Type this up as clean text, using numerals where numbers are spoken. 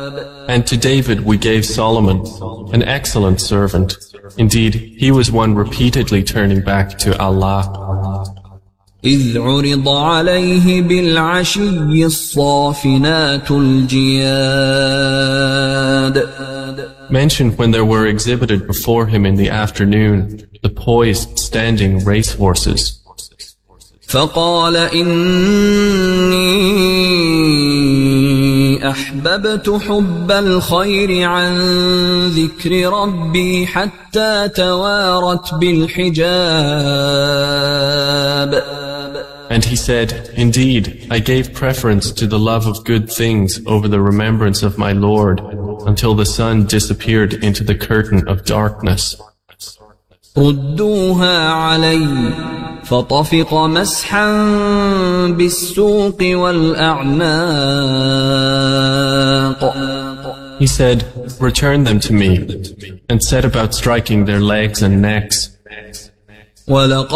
And to David we gave Solomon, an excellent servant. Indeed, he was one repeatedly turning back to Allah. إذ عرض عليه بالعشي الصافنات الجياد. Mentioned when there were exhibited before him in the afternoon the poised standing racehorses. فقال إني أحببت حب الخير عن ذكر ربي حتى توارت بالحجاب. And he said, Indeed, I gave preference to the love of good things over the remembrance of my Lord, until the sun disappeared into the curtain of darkness. ردوها علي فطفق مسحا بالسوق والأعناق. He said, Return them to me, and set about striking their legs and necks.